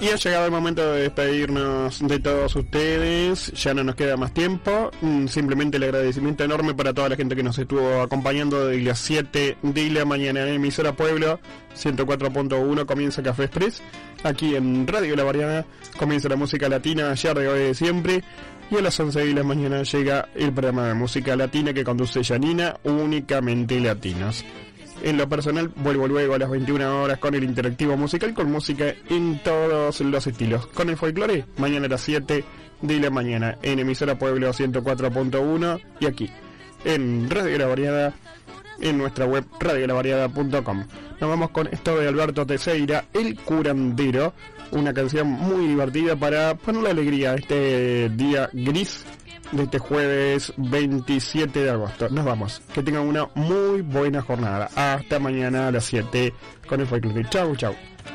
Y ha llegado el momento de despedirnos de todos ustedes. Ya no nos queda más tiempo. Simplemente el agradecimiento enorme para toda la gente que nos estuvo acompañando desde las 7 de la mañana en emisora Pueblo 104.1. Comienza Café Express. Aquí en Radio La Variada comienza la música latina, ayer, de hoy, de siempre. Y a las 11 de la mañana llega el programa de música latina que conduce Janina, únicamente latinos. En lo personal, vuelvo luego a las 21 horas con el interactivo musical, con música en todos los estilos. Con el folclore, mañana a las 7 de la mañana, en emisora Pueblo 104.1 y aquí, en Radio La Variada, en nuestra web radiolavariada.com. Nos vamos con esto de Alberto Teixeira, El Curandero, una canción muy divertida para ponerle alegría a este día gris de este jueves 27 de agosto. Nos vamos. Que tengan una muy buena jornada. Hasta mañana a las 7 con el folclore. Chau, chau.